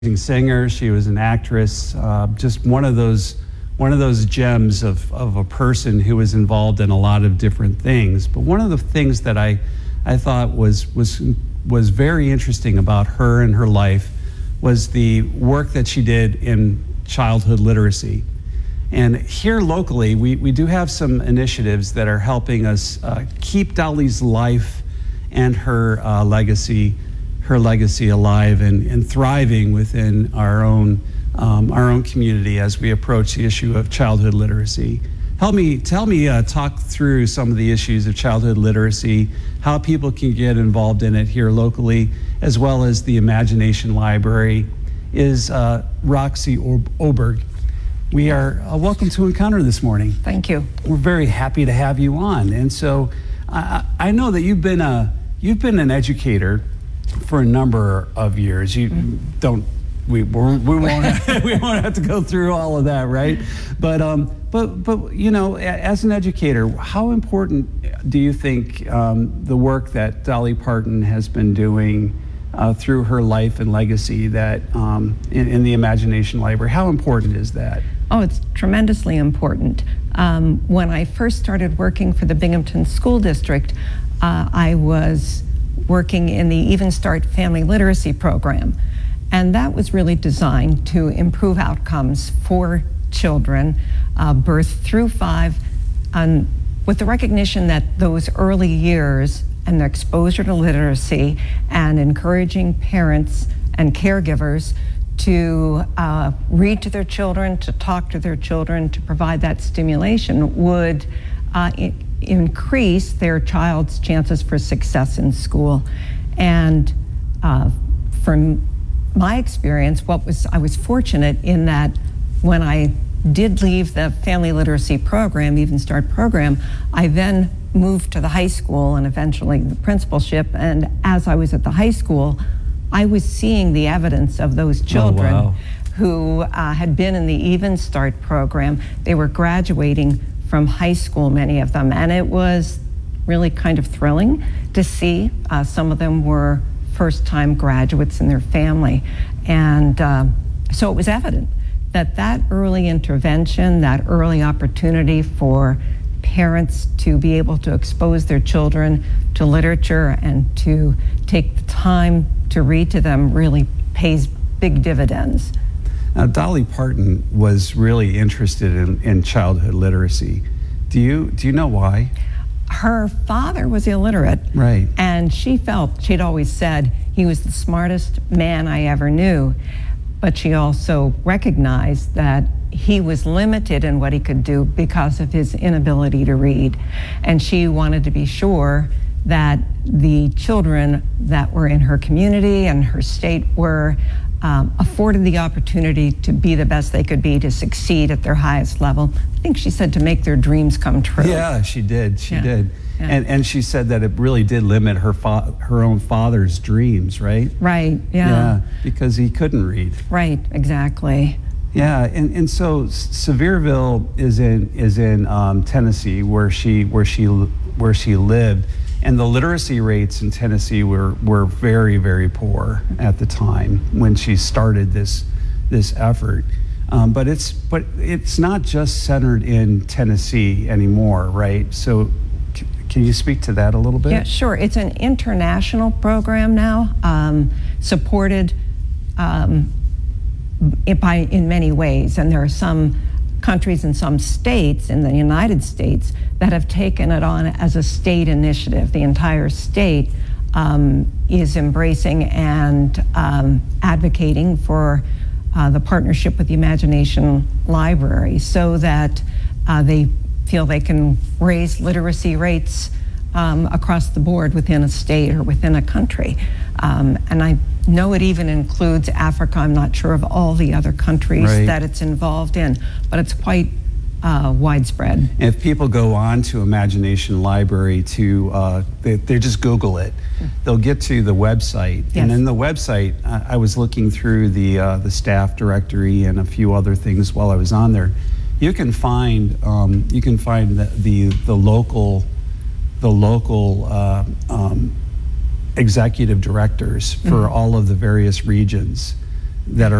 singer. She was an actress. Just one of those gems of a person who was involved in a lot of different things. But one of the things that I thought was very interesting about her and her life was the work that she did in childhood literacy. And here locally, we do have some initiatives that are helping us keep Dolly's life and her legacy alive and thriving within our own community as we approach the issue of childhood literacy. Tell me, talk through some of the issues of childhood literacy, how people can get involved in it here locally, as well as the Imagination Library. Is Roxy Oberg. We are welcome to Encounter this morning. Thank you. We're very happy to have you on. And so I know that you've been an educator for a number of years. We won't have to go through all of that, right? But you know, as an educator, how important do you think the work that Dolly Parton has been doing through her life and legacy that in the Imagination Library, how important is that? Oh, it's tremendously important. When I first started working for the Binghamton School District, I was working in the Even Start Family Literacy Program. And that was really designed to improve outcomes for children, birth through 5, with the recognition that those early years and the exposure to literacy and encouraging parents and caregivers to read to their children, to talk to their children, to provide that stimulation would increase their child's chances for success in school. And from my experience, I was fortunate in that when I did leave the family literacy program, Even Start program, I then moved to the high school and eventually the principalship. And as I was at the high school, I was seeing the evidence of those children who had been in the Even Start program. They were graduating from high school, many of them, and it was really kind of thrilling to see. Some of them were first-time graduates in their family, and so it was evident that early intervention, that early opportunity for parents to be able to expose their children to literature and to take the time to read to them really pays big dividends. Now, Dolly Parton was really interested in childhood literacy. Do you know why? Her father was illiterate, right? And she'd always said he was the smartest man I ever knew, but she also recognized that he was limited in what he could do because of his inability to read. And she wanted to be sure that the children that were in her community and her state were afforded the opportunity to be the best they could be, to succeed at their highest level. I think she said to make their dreams come true. Yeah, she did. She did. Yeah. And she said that it really did limit her own father's dreams, right? Right, yeah. Yeah, because he couldn't read. Right, exactly. Yeah, and so Sevierville is in Tennessee, where she lived. And the literacy rates in Tennessee were very, very poor at the time when she started this effort. But it's not just centered in Tennessee anymore, right? So can you speak to that a little bit? Yeah, sure. It's an international program now, supported in many ways. And there are some countries and some states in the United States that have taken it on as a state initiative. The entire state is embracing and advocating for the partnership with the Imagination Library so that they feel they can raise literacy rates across the board within a state or within a country. And I know it even includes Africa. I'm not sure of all the other countries that it's involved in, but it's quite widespread. And if people go on to Imagination Library they just Google it, they'll get to the website. Yes. And in the website, I was looking through the staff directory and a few other things while I was on there. You can find the local executive directors for all of the various regions that are